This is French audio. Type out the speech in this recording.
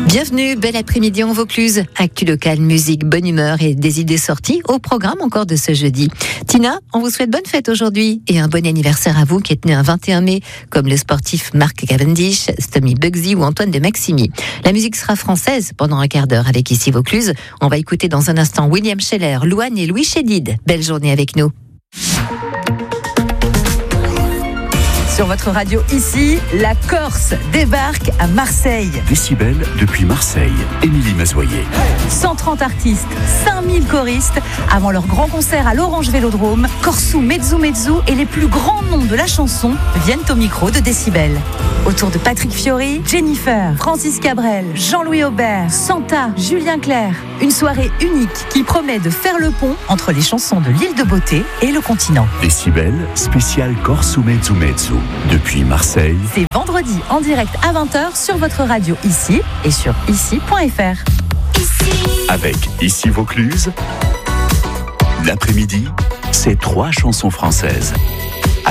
Bienvenue, bel après-midi en Vaucluse. Actu local, musique, bonne humeur et des idées sorties au programme encore de ce jeudi. Tina, on vous souhaite bonne fête aujourd'hui et un bon anniversaire à vous qui êtes né un 21 mai, comme le sportif Marc Cavendish, Stomy Bugsy ou Antoine de Maximi. La musique sera française pendant un quart d'heure avec Ici Vaucluse. On va écouter dans un instant William Scheller, Louane et Louis Chédid. Belle journée avec nous. Sur votre radio ici, la Corse débarque à Marseille. Décibel depuis Marseille, Émilie Mazoyer. 130 artistes, 5000 choristes, avant leur grand concert à l'Orange Vélodrome, Corsou, Mezzu et les plus grands noms de la chanson viennent au micro de Décibel. Autour de Patrick Fiori, Jennifer, Francis Cabrel, Jean-Louis Aubert, Santa, Julien Clerc. Une soirée unique qui promet de faire le pont entre les chansons de l'île de Beauté et le continent. Décibel, spécial Corsou Mezzu. Depuis Marseille. C'est vendredi en direct à 20h sur votre radio ici et sur ici.fr. Avec Ici Vaucluse, l'après-midi, c'est 3 chansons françaises.